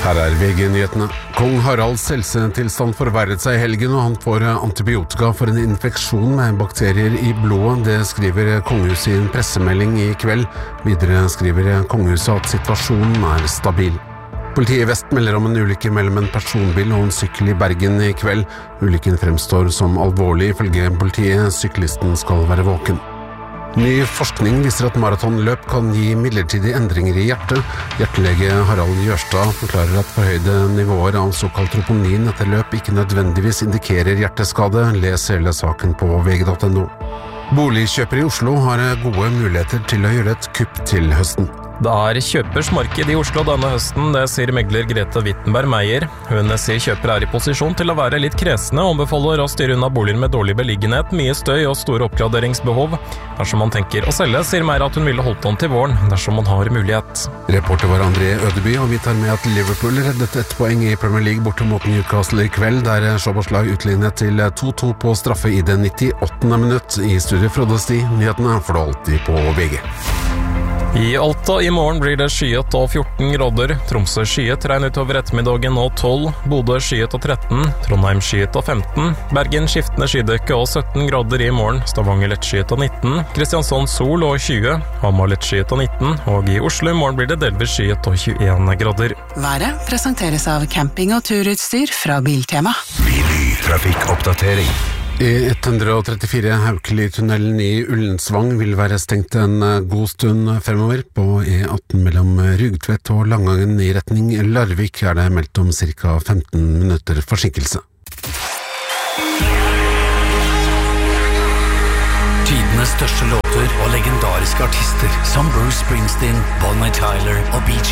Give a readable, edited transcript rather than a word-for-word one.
Her VG-nyhetene. Kong Haralds helsetilstand forverret seg I helgen, og han får antibiotika for en infeksjon med bakterier I blodet. Det skriver kongehuset I en pressemelding I kveld. Videre skriver kongehuset at situasjonen stabil. Politiet I Vest melder om en ulykke mellom en personbil og en sykkel I Bergen I kveld. Ulykken fremstår som alvorlig. Ifølge politiet, syklisten skal være våken. Ny forskning viser at maratonløp kan gi midlertidige endringer I hjertet. Hjertelege Harald Jørstad forklarer at forhøyde nivåer av såkalt troponin etter løp ikke nødvendigvis indikerer hjerteskade. Les hele saken på vg.no. Boligkjøpere I Oslo har gode muligheter til å gjøre et kupp til høsten. Det kjøpers marked I Oslo denne høsten, det sier megler Grete Wittenberg-Meyer. Hun sier kjøper I posisjon til å være litt kresne og anbefaler å styre unna boliger med dårlig beliggenhet, mye støy og store oppgraderingsbehov. Dersom man tenker å selge, sier Meyer at hun ville holdt on til våren, dersom man har mulighet. Reporter var André Ødeby, og vi tar med at Liverpool reddet 1 poeng I Premier League borte mot Newcastle I kveld, der Szoboszlai utlignet til 2-2 på straffe I det 98. minutt. I studio Frode Sti, nyhetene får du alltid på VG. I Alta I morgen blir det skyet og 14 grader, Tromsø skyet regn utover ettermiddagen og 12, Bodø skyet og 13, Trondheim skyet og 15, Bergen skiftende skydekke og 17 grader I morgen, Stavanger lett skyet og 19, Kristiansand sol og 20, Hamar lett skyet og 19, og I Oslo I morgen blir det delvis skyet og 21 grader. Været presenteres av camping- og turutstyr fra Biltema. Trafikkoppdatering. E134 Haukeli-tunnelen I Ullensvang vil være stengt en god stund fremover. På E18 mellom Rugtvedt og Langangen I retning Larvik det meldt om ca. 15 minutter forsinkelse. Tidenes største låter og legendariske artister som Bruce Springsteen, Bonnie Tyler og Bee Gees.